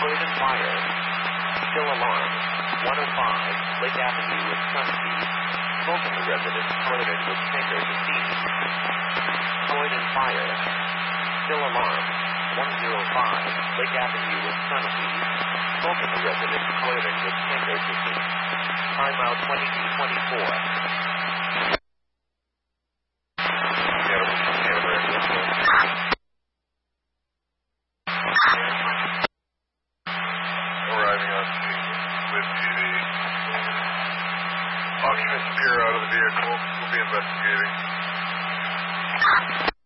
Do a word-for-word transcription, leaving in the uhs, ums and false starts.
Croydon Fire. Still alarm. one oh five, Lake Avenue with Sunseed. Smoke in the residence toilet with tanker deceased. Croydon Fire. Still alarm. one oh five, Lake Avenue with Sunseed. Smoke in the residence toilet with tanker deceased. Timeout twenty-two twenty-four. Arriving on scene with T V. Occupants appear out of the vehicle. We'll be investigating.